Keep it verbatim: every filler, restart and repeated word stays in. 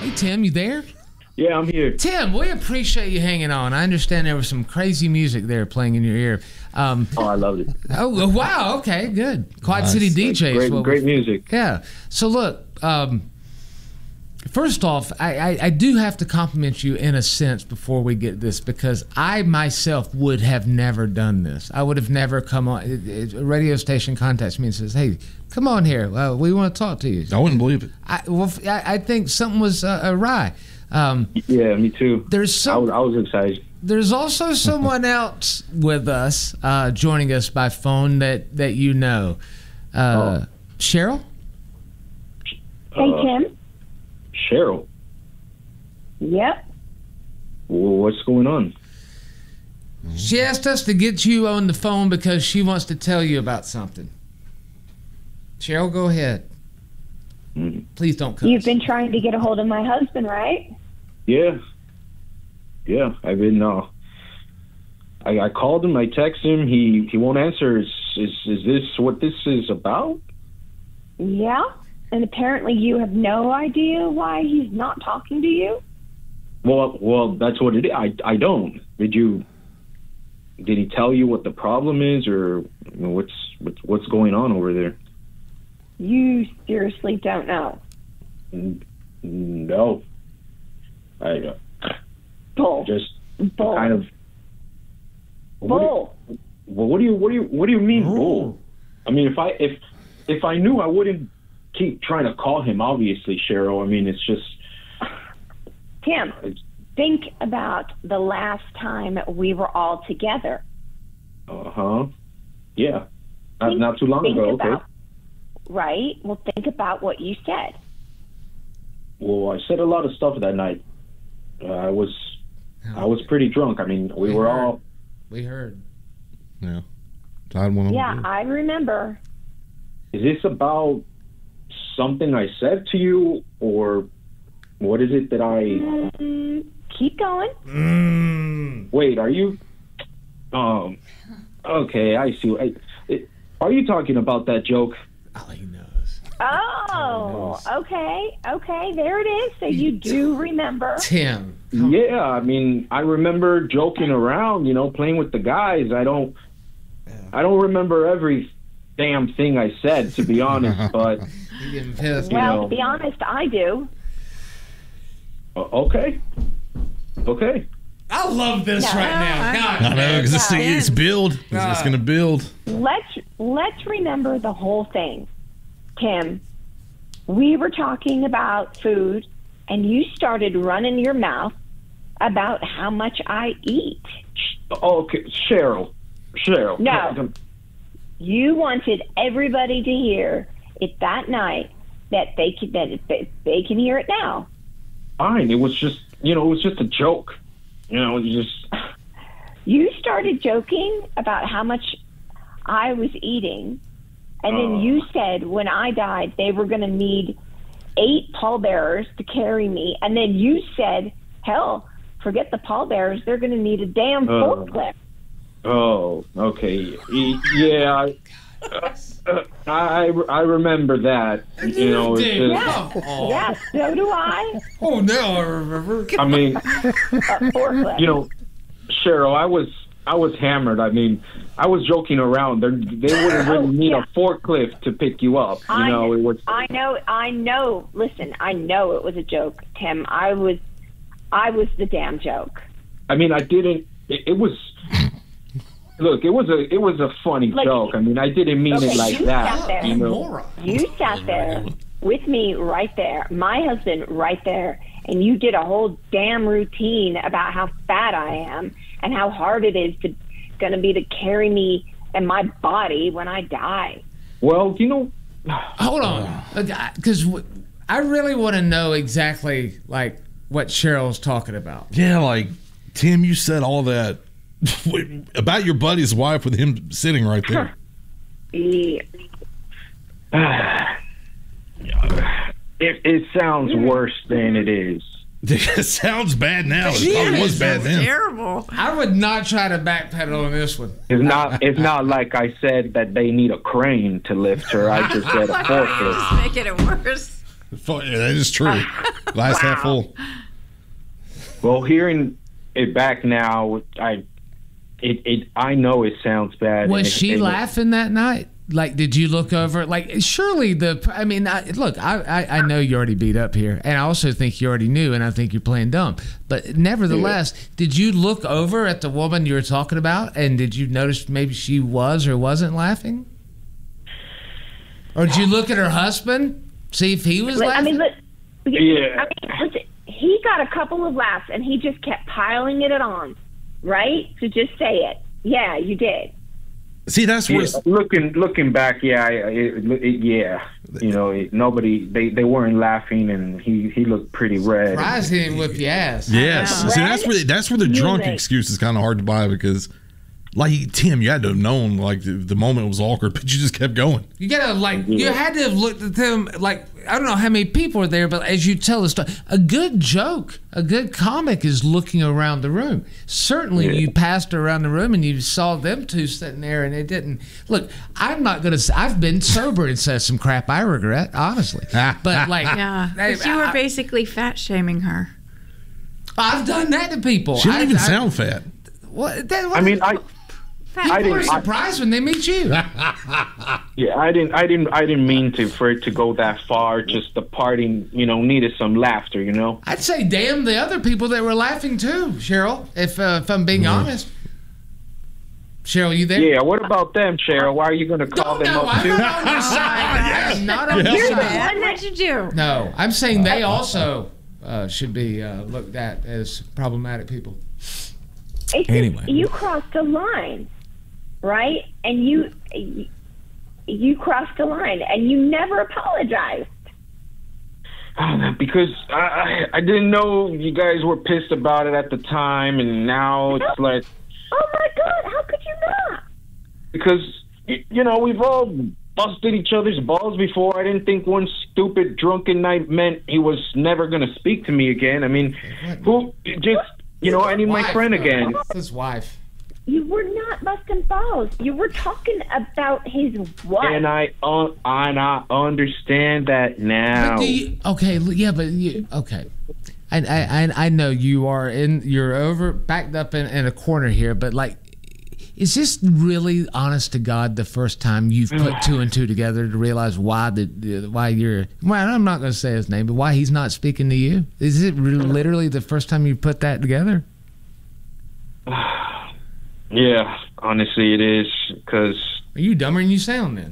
Hey, Tim, you there? Yeah, I'm here. Tim, we appreciate you hanging on. I understand there was some crazy music there playing in your ear. Um, oh, I loved it. Oh, wow. Okay, good. Quad nice. City D Js. Great, well, great music. Yeah. So, look, um, first off, I, I, I do have to compliment you in a sense before we get this, because I myself would have never done this. I would have never come on. It, it, a radio station contacts me and says, hey, come on here. Well, we want to talk to you. I wouldn't believe it. I, well, I, I think something was uh, awry. Um, yeah, me too. There's some, I was, I was excited. There's also someone else with us, uh, joining us by phone that, that you know. Uh, oh. Cheryl? Hey, Tim. Cheryl? Yep. Well, what's going on? She asked us to get you on the phone because she wants to tell you about something. Cheryl, go ahead. Mm. Please don't cuss. You've been trying to get a hold of my husband, right? Yeah. Yeah, I've been, uh, I, I called him, I texted him, he, he won't answer. Is, is, is this what this is about? Yeah, and apparently you have no idea why he's not talking to you? Well, well, that's what it is. I, I don't. Did you, did he tell you what the problem is, or you know, what's, what's, what's going on over there? You seriously don't know? No. I, uh, Bull. Just bull. kind of bull. What do you, well, what do you what do you what do you mean bull? bull? I mean, if I if if I knew, I wouldn't keep trying to call him. Obviously, Cheryl. I mean, it's just Tim. It's, think about the last time we were all together. Uh huh. Yeah. Not, think, not too long ago. About, okay. Right. Well, think about what you said. Well, I said a lot of stuff that night. Uh, I was. I was pretty drunk. I mean, we, we were heard. all. We heard. Yeah. Todd went yeah, I remember. Is this about something I said to you, or what is it that I... Mm, keep going. Mm. Wait, are you... Um. Okay, I see. I, it, are you talking about that joke? Oh, he knows. Oh, okay. Okay, there it is. So you do remember. Tim. Yeah, I mean, I remember joking around, you know, playing with the guys. I don't, yeah. I don't remember every damn thing I said, to be honest. But you're getting pissed. Well, you know. To be honest, I do. Uh, okay, okay. I love this no, right now. God, I know, because it's, it's build. It's, it's going to build. Let's let's remember the whole thing, Tim. We were talking about food, and you started running your mouth about how much I eat. Okay, Cheryl. Cheryl. No. You wanted everybody to hear it that night that they could that they can hear it now. Fine. It was just, you know, it was just a joke. You know, you just... You started joking about how much I was eating, and then uh, you said when I died they were going to need eight pallbearers to carry me, and then you said, hell, forget the pallbearers, they're going to need a damn uh, forklift. Oh, okay. Yeah, I, uh, uh, I, I remember that. You know, it's just, yeah, oh. yeah, so do I. Oh, now I remember. I mean, a forklift. You know, Cheryl, I was I was hammered. I mean, I was joking around. They're, they wouldn't really need yeah. a forklift to pick you up. You I, know, it was. I know. I know. Listen, I know it was a joke, Tim. I was, I was the damn joke. I mean, I didn't. It, it was. Look, it was a it was a funny like, joke. I mean, I didn't mean okay, it like you that. Sat there. You know, you sat there with me right there, my husband right there, and you did a whole damn routine about how fat I am and how hard it is to going to be to carry me and my body when I die. Well, you know, hold on, because I really want to know exactly like what Cheryl's talking about. Yeah, like Tim, you said all that about your buddy's wife with him sitting right there. Yeah. it, it sounds worse than it is. It sounds bad now. It probably was bad then. Terrible. I would not try to backpedal on this one. It's not. It's not like I said that they need a crane to lift her. I just said a forklift. Just making it worse. Fuck, yeah, that is true. Glass half full. Well, hearing it back now, I it, it I know it sounds bad. Was It- she it- laughing that night? Like, did you look over? Like, surely the. I mean, I, look, I, I I know you already beat up here, and I also think you already knew, and I think you're playing dumb. But nevertheless, did you look over at the woman you were talking about, and did you notice maybe she was or wasn't laughing? Or did you look at her husband, see if he was Like, I laughing? mean, look, Yeah. I mean, listen, he got a couple of laughs, and he just kept piling it on, right? So just say it. Yeah, you did. See, that's where. Yeah, looking looking back, yeah, I- it, it, yeah, you know, it, nobody they, they weren't laughing, and he, he looked pretty red. Surprised he didn't whip your ass. Yes. Yeah. See, that's where that's where the You drunk think- excuse is kind of hard to buy because, like Tim, you had to have known like the, the moment was awkward, but you just kept going. You gotta like you had to have looked at them like I don't know how many people are there, but as you tell the story, a good joke, a good comic is looking around the room. Certainly, Yeah. you passed around the room and you saw them two sitting there, and it didn't look. I'm not gonna. say I've been sober and said some crap I regret, honestly. But like, Yeah, I, but you were I, basically fat shaming her. I've done that to people. She didn't I, even I, sound fat. What, that, what, I mean, I Fat I people are didn't- I- surprised when they meet you. yeah, I didn't I didn't I didn't mean to for it to go that far. Just the party, you know, needed some laughter, you know. I'd say damn the other people that were laughing too, Cheryl. If uh, if I'm being honest. Cheryl, you there? Yeah, what about them, Cheryl? Why are you going to call No, them no, up I'm too? not on your side. I'm not on Yeah. your You're the side. one. What'd you do? No, I'm saying they also uh, should be uh, looked at as problematic people. It's just- Anyway. you crossed a line, right? And you you crossed a line, and you never apologized. Oh, man, because I, I I didn't know you guys were pissed about it at the time, and now it's like Oh my God! How could you not? because y- you know we've all busted each other's balls before. I didn't think one stupid drunken night meant he was never going to speak to me again. I mean, who just you know I need my Wife, friend though. again. It's his wife. You were not busting balls. You were talking about his wife. And I uh, and I understand that now. But do you, okay, l- yeah, but you, okay. I, I I I know you are in. You're over backed up in, in a corner here, but like, is this really, honest to God, the first time you've put two and two together to realize why the, the why you're? Well, I'm not going to say his name, but why he's not speaking to you? Is it re- literally the first time you put that together? Yeah, honestly, it is because Are you dumber than you sound then?